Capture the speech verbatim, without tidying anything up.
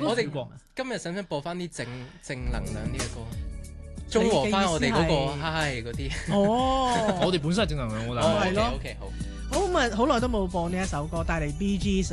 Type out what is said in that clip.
我哋今日使唔使播翻啲正正能量啲嘅歌？中和翻我哋嗰個嗨嗰啲。 哦， 我哋本身係正能量，我覺得。 係咯。 OK，好。 好咁啊，好耐都冇播呢一首歌，帶嚟 Bee Gees。